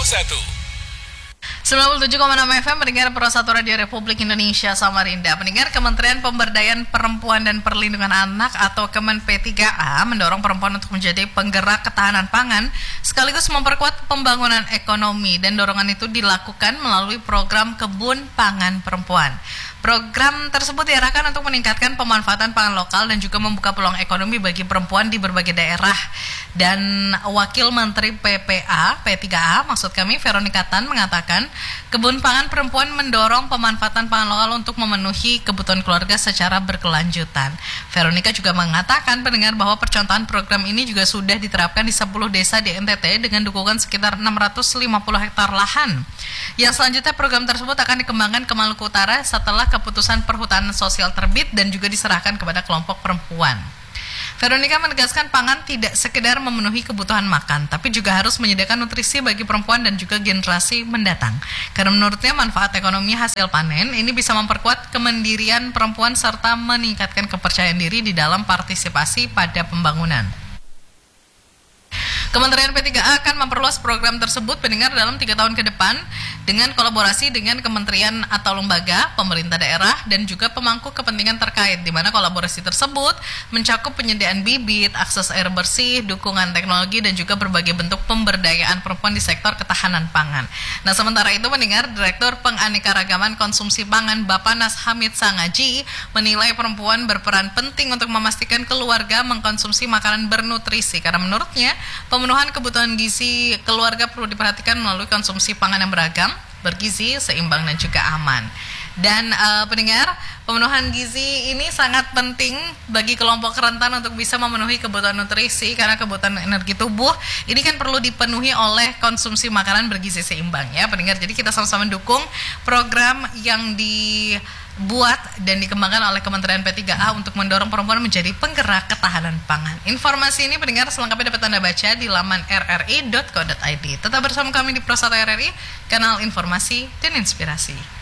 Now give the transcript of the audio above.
97,6 FM, pendengar Pro 1 Radio Republik Indonesia Samarinda. Pendengar, Kementerian Pemberdayaan Perempuan dan Perlindungan Anak atau Kemen P3A mendorong perempuan untuk menjadi penggerak ketahanan pangan sekaligus memperkuat pembangunan ekonomi, dan dorongan itu dilakukan melalui program Kebun Pangan Perempuan. Program tersebut diarahkan untuk meningkatkan pemanfaatan pangan lokal dan juga membuka peluang ekonomi bagi perempuan di berbagai daerah. Dan Wakil Menteri P3A, maksud kami Veronica Tan, mengatakan Kebun Pangan Perempuan mendorong pemanfaatan pangan lokal untuk memenuhi kebutuhan keluarga secara berkelanjutan. Veronica juga mengatakan pendengar bahwa percontohan program ini juga sudah diterapkan di 10 desa di NTT dengan dukungan sekitar 650 hektar lahan. Yang selanjutnya program tersebut akan dikembangkan ke Maluku Utara setelah keputusan perhutanan sosial terbit dan juga diserahkan kepada kelompok perempuan. Veronica menegaskan pangan tidak sekedar memenuhi kebutuhan makan, tapi juga harus menyediakan nutrisi bagi perempuan dan juga generasi mendatang. Karena menurutnya manfaat ekonomi hasil panen ini bisa memperkuat kemandirian perempuan serta meningkatkan kepercayaan diri di dalam partisipasi pada pembangunan. Kementerian P3A akan memperluas program tersebut pendengar dalam 3 tahun ke depan dengan kolaborasi dengan kementerian atau lembaga, pemerintah daerah, dan juga pemangku kepentingan terkait, di mana kolaborasi tersebut mencakup penyediaan bibit, akses air bersih, dukungan teknologi, dan juga berbagai bentuk pemberdayaan perempuan di sektor ketahanan pangan. Nah, sementara itu mendengar Direktur Penganekaragaman Konsumsi Pangan Bapanas Hamid Sangaji menilai perempuan berperan penting untuk memastikan keluarga mengkonsumsi makanan bernutrisi, karena menurutnya pemenuhan kebutuhan gizi keluarga perlu diperhatikan melalui konsumsi pangan yang beragam, bergizi, seimbang, dan juga aman. Dan pendengar, pemenuhan gizi ini sangat penting bagi kelompok rentan untuk bisa memenuhi kebutuhan nutrisi, karena kebutuhan energi tubuh ini kan perlu dipenuhi oleh konsumsi makanan bergizi seimbang ya pendengar. Jadi kita sama-sama dukung program yang dibuat dan dikembangkan oleh Kementerian P3A untuk mendorong perempuan menjadi penggerak ketahanan pangan. Informasi ini pendengar selengkapnya dapat Anda baca di laman rri.co.id. Tetap bersama kami di Pro 1 RRI, kanal informasi dan inspirasi.